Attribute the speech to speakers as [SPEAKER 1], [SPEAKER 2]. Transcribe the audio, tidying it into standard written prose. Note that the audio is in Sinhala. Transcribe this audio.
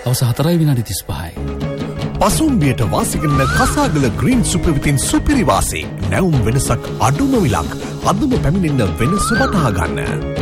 [SPEAKER 1] අවස 4:35.
[SPEAKER 2] පසුම්බියට වාසිකරන කසාගල ග්‍රීන් සුපර් විතින් සුපිරි වාසි. නැවුම් වෙනසක් අඩුම විලක්. අදම පැමිණෙන්න වෙනස වටහා ගන්න.